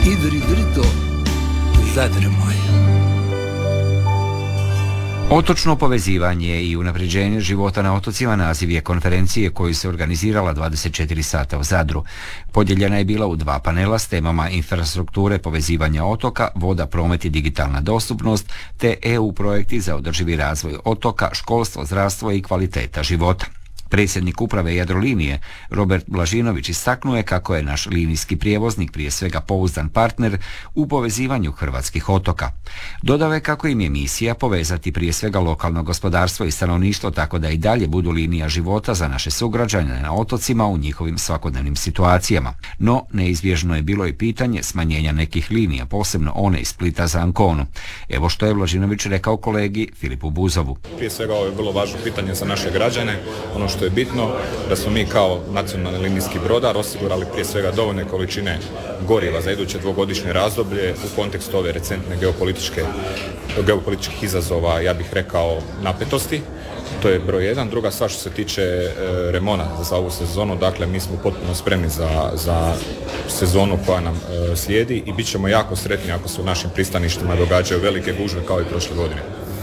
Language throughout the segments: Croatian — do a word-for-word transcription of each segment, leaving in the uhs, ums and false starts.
Idri drito, Zadre moj. Otočno povezivanje i unapređenje života na otocima naziv je konferencije koju se organizirala dvadeset četiri sata u Zadru. Podijeljena je bila u dva panela s temama infrastrukture povezivanja otoka, voda, promet i digitalna dostupnost, te E U projekti za održivi razvoj otoka, školstvo, zdravstvo i kvaliteta života. Predsjednik uprave Jadrolinije Robert Blažinović istaknuo je kako je naš linijski prijevoznik prije svega pouzdan partner u povezivanju hrvatskih otoka. Dodao je kako im je misija povezati prije svega lokalno gospodarstvo i stanovništvo tako da i dalje budu linija života za naše sugrađane na otocima u njihovim svakodnevnim situacijama. No, neizbježno je bilo i pitanje smanjenja nekih linija, posebno one iz Splita za Anconu. Evo što je Blažinović rekao kolegi Filipu Buzovu. Prije svega ovo je vrlo važno pitanje za naše građane. Ono što je bitno da smo mi kao nacionalni linijski brodar osigurali prije svega dovoljne količine goriva za iduće dvogodišnje razdoblje u kontekstu ove recentne geopolitičke, geopolitičkih izazova, ja bih rekao, napetosti. To je broj jedan. Druga stvar što se tiče e, remona za ovu sezonu, dakle mi smo potpuno spremni za, za sezonu koja nam e, slijedi i bit ćemo jako sretni ako se u našim pristaništima događaju velike gužve kao i prošle godine.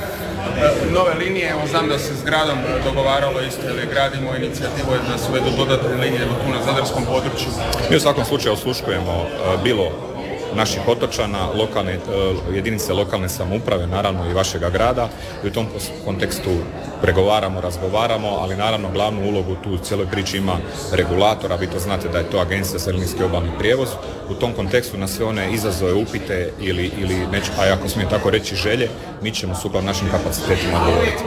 Nove linije, evo znam da se s gradom dogovaralo isto ili gradimo inicijativu da se uvedu dodatne linije tu na zadarskom području. Mi u svakom slučaju osluškujemo uh, bilo naših otočana, lokalne, uh, jedinice lokalne samouprave, naravno i vašega grada i u tom kontekstu pregovaramo, razgovaramo, ali naravno glavnu ulogu tu u cijeloj priči ima regulator, a vi to znate da je to Agencija za linijski obalni prijevoz. U tom kontekstu na sve one izazove, upite ili, ili neću, a ako smijem tako reći želje, mi ćemo sukladno našim kapacitetima odgovoriti.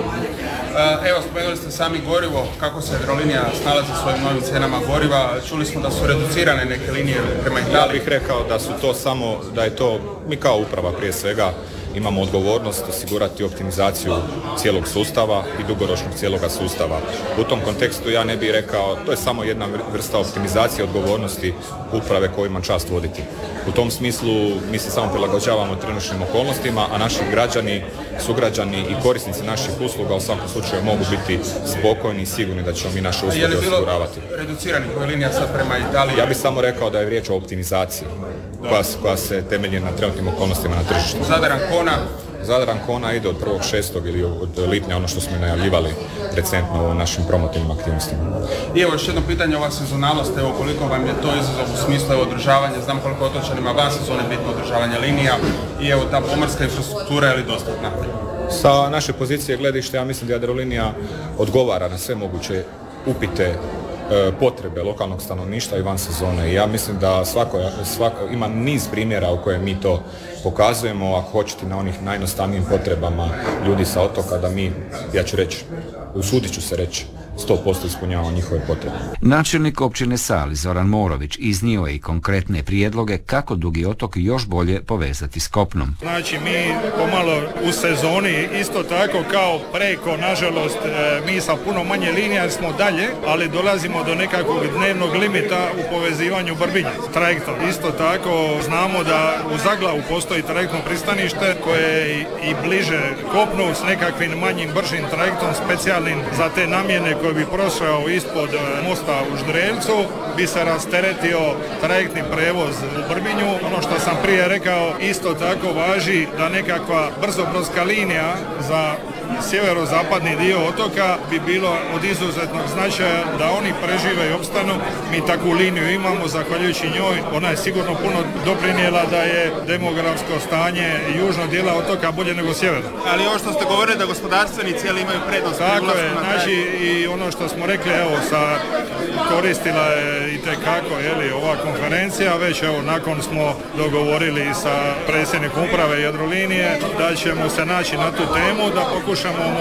Evo, spomenuli ste sami gorivo, kako se Jadrolinija snalazi sa svojim novim cijenama goriva. Čuli smo da su reducirane neke linije prema Italiji. Ja bih rekao da su to samo, da je to, mi kao uprava prije svega imamo odgovornost osigurati optimizaciju cijelog sustava i dugoročnog cijeloga sustava. U tom kontekstu ja ne bih rekao, to je samo jedna vrsta optimizacije odgovornosti uprave koju imam čast voditi. U tom smislu mi se samo prilagođavamo trenutnim okolnostima, a naši građani, sugrađani i korisnici naših usluga u svakom slučaju mogu biti spokojni i sigurni da ćemo mi naše usluge osiguravati. Je li bilo reduciranih linija sad prema Italiji? Ja bih samo rekao da je riječ o optimizaciji koja, koja se temelji na trenutnim okolnostima na tržištu. Zadar Ancona? Zadar Ancona ide od prvog šestog ili od lipnja, ono što smo najavljivali recentno u našim promotivnim aktivnostima. I evo još jedno pitanje, ova sezonalnost, evo koliko vam je to izazov u smislu održavanja, znam koliko otočanima van sezone bitno održavanje linija i evo ta pomorska infrastruktura je li dostatna? Sa naše pozicije gledište, ja mislim da Jadrolinija odgovara na sve moguće upite, potrebe lokalnog stanovništva i van sezone. I ja mislim da svako, svako ima niz primjera u kojem mi to pokazujemo, ako hoćete na onih najjednostavnijim potrebama ljudi sa otoka, da mi, ja ću reći, usudit ću se reći, sto posto ispunjavamo njihove potrebe. Načelnik općine Sali Zoran Morović iznio je i konkretne prijedloge kako Dugi otok još bolje povezati s kopnom. Znači mi pomalo u sezoni isto tako kao preko, nažalost mi sa puno manje linija smo dalje, ali dolazimo do nekakvog dnevnog limita u povezivanju Brbinja trajektom. Isto tako znamo da u Zaglavu postoji trajektno pristanište koje je i bliže kopnu s nekakvim manjim bržim trajektom specijalnim za te namjene koji bi prošao ispod mosta u Ždrelcu, bi se rasteretio trajektni prevoz u Brbinju. Ono što sam prije rekao, isto tako važi da nekakva brzobrodska linija za sjeverozapadni dio otoka bi bilo od izuzetnog značaja da oni prežive i opstanu. Mi takvu liniju imamo, zahvaljujući njoj ona je sigurno puno doprinijela da je demografsko stanje južnog dijela otoka bolje nego sjeverno. Ali ovo što ste govorili da gospodarstvenici imaju prednost pri ulasku na kraj. Tako je, znači i ono što smo rekli, evo sa koristila je itekako je li ova konferencija, već evo nakon smo dogovorili sa predsjednikom uprave Jadrolinije da ćemo se naći na tu temu da pokušamo